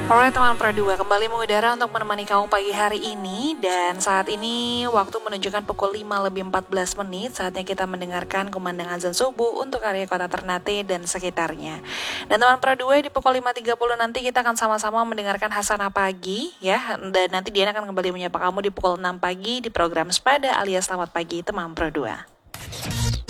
Alright teman Pro 2, kembali mengudara untuk menemani kamu pagi hari ini. Dan saat ini waktu menunjukkan pukul 5 lebih 14 menit. Saatnya kita mendengarkan kumandang azan subuh untuk area kota Ternate dan sekitarnya. Dan teman Pro 2, di pukul 5.30 nanti kita akan sama-sama mendengarkan Hasanah Pagi ya. Dan nanti Diana akan kembali menyapa kamu di pukul 6 pagi di program Sepada alias Selamat Pagi teman Pro 2.